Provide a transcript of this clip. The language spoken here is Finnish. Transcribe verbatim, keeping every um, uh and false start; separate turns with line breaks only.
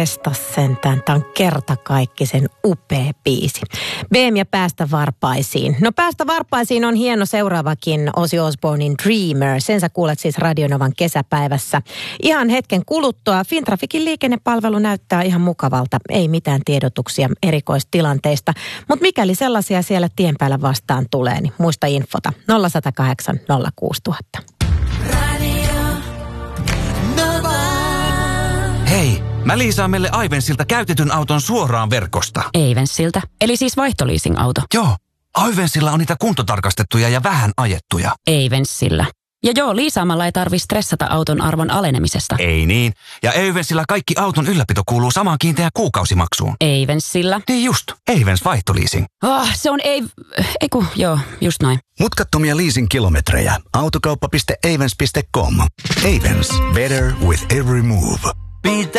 Esta sentään, tämä on kertakaikkisen upea biisi. B M ja Päästä varpaisiin. No Päästä varpaisiin on hieno seuraavakin Ozzy Osbournein Dreamer. Sen sä kuulet siis Radionovan kesäpäivässä. Ihan hetken kuluttua Fintrafikin liikennepalvelu näyttää ihan mukavalta. Ei mitään tiedotuksia erikoistilanteista. Mutta mikäli sellaisia siellä tien päällä vastaan tulee, niin muista infota. nolla yksi nolla kahdeksan nolla kuusi nolla nolla nolla.
Hei, mä liisaan meille Aivensilta käytetyn auton suoraan verkosta.
Aivensilta? Eli siis vaihtoliising-auto?
Joo, Aivensilla on niitä kuntotarkastettuja ja vähän ajettuja.
Aivensilla. Ja joo, liisaamalla ei tarvi stressata auton arvon alenemisesta.
Ei niin. Ja Aivensilla kaikki auton ylläpito kuuluu samaan kiinteään kuukausimaksuun.
Aivensilla?
Niin just, Aivens vaihtoliising.
Oh, se on ei... Eiku, joo, just noin.
Mutkattomia leasing-kilometrejä. Autokauppa piste avens piste com. Avens. Better with every move.